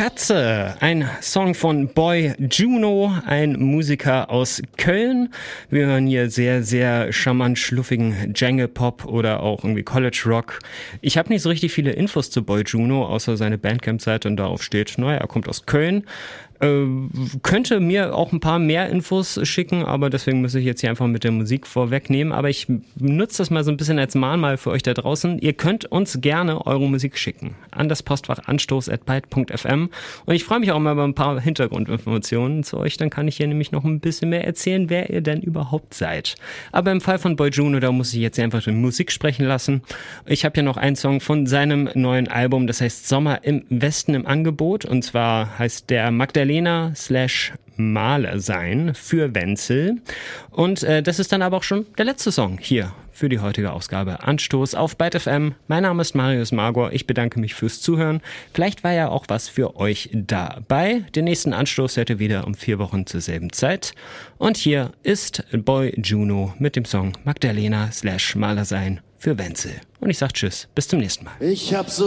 Katze, ein Song von Boy Juno, ein Musiker aus Köln. Wir hören hier sehr, sehr charmant schluffigen Jangle-Pop oder auch irgendwie College Rock. Ich habe nicht so richtig viele Infos zu Boy Juno, außer seine Bandcamp-Seite, und darauf steht, naja, er kommt aus Köln. Könnte mir auch ein paar mehr Infos schicken, aber deswegen muss ich jetzt hier einfach mit der Musik vorwegnehmen. Aber ich nutze das mal so ein bisschen als Mahnmal für euch da draußen. Ihr könnt uns gerne eure Musik schicken an das Postfach anstoß@byte.fm. Und ich freue mich auch mal über ein paar Hintergrundinformationen zu euch. Dann kann ich hier nämlich noch ein bisschen mehr erzählen, wer ihr denn überhaupt seid. Aber im Fall von Boy Juno, da muss ich jetzt einfach die Musik sprechen lassen. Ich habe ja noch einen Song von seinem neuen Album, das heißt Sommer im Westen im Angebot. Und zwar heißt der Magdalena/Maler sein für Wenzel. Und das ist dann aber auch schon der letzte Song hier für die heutige Ausgabe Anstoß auf Byte FM. Mein Name ist Marius Magor. Ich bedanke mich fürs Zuhören. Vielleicht war ja auch was für euch dabei. Den nächsten Anstoß hört ihr wieder um 4 Wochen zur selben Zeit. Und hier ist Boy Juno mit dem Song Magdalena/Maler sein für Wenzel. Und ich sag Tschüss, bis zum nächsten Mal.